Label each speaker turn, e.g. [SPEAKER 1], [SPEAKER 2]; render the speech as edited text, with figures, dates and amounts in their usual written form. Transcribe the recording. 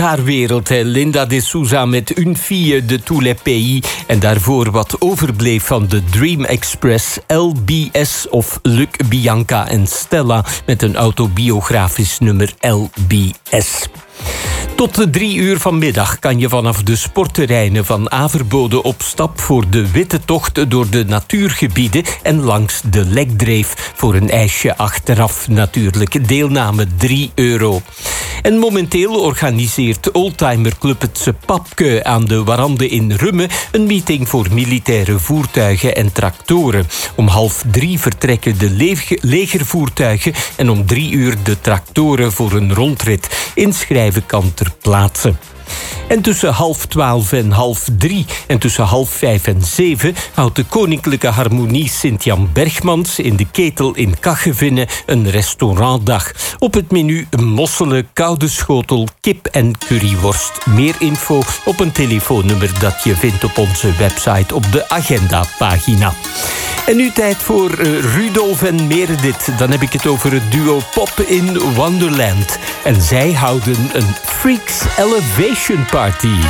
[SPEAKER 1] Haar wereld, Linda de Souza met Une fille de tous les pays. En daarvoor wat overbleef van de Dream Express, LBS of Luc, Bianca en Stella met een autobiografisch nummer LBS. Tot de 3 uur vanmiddag kan je vanaf de sportterreinen van Averboden op stap voor de witte tocht door de natuurgebieden en langs de Lekdreef voor een ijsje achteraf natuurlijk. Deelname €3. En momenteel organiseert Oldtimerclub Het Papke aan de Warande in Rummen een meeting voor militaire voertuigen en tractoren. Om 2:30 vertrekken de legervoertuigen en om 3 uur de tractoren voor een rondrit. Inschrijven kan ter plaatse. En tussen 11:30 en 2:30 en tussen 4:30 en 7 houdt de Koninklijke Harmonie Sint-Jan Bergmans in de Ketel in Kaggevinnen een restaurantdag. Op het menu mosselen, koude schotel, kip en curryworst. Meer info op een telefoonnummer dat je vindt op onze website op de agendapagina. En nu tijd voor Rudolf en Meredith. Dan heb ik het over het duo Pop in Wonderland. En zij houden een Freaks Elevation Party.